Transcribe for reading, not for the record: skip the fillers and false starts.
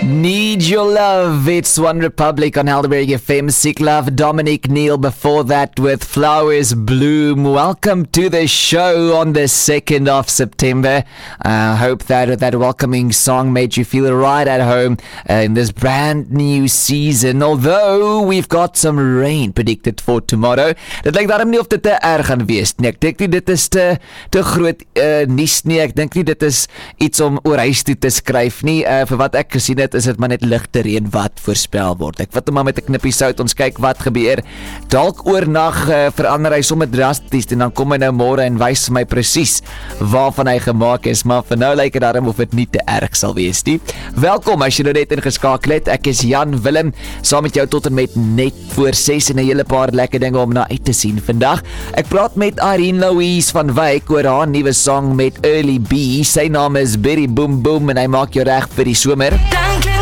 Need Your Love, it's One Republic on Helderberg FM. Seek Love, Dominic Neal before that with Flowers Bloom. Welcome to the show on the 2nd of September. I hope that welcoming song made you feel right at home in this brand new season. Although we've got some rain predicted for tomorrow. Dit lyk daarom nie of dit te erg gaan wees nie. Ek dink nie dit is te groot nuus nie. Ek dink nie dit is iets om oor huis toe te skryf nie. Vir wat ek gesien het, is dit maar net ligte reën wat voorspel word. Ek vat hom maar met 'n knippie sout, ons kyk wat gebeur. Dalk oornag verander hy sommer drasties en dan kom hy nou môre en wys my presies waarvan hy gemaak is, maar vir nou lyk dit daarom of dit nie te erg sal wees nie. Welkom as jy nou net ingeskakel het. Ek is Jan Willem, saam met jou tot en met net voor 6 en 'n hele paar lekker dinge om na uit te sien vandag. Ek praat met Irene Louise van Wyk oor haar nuwe song met Early B. Sy naam is Berry Boom Boom en hy maak jou reg vir die somer.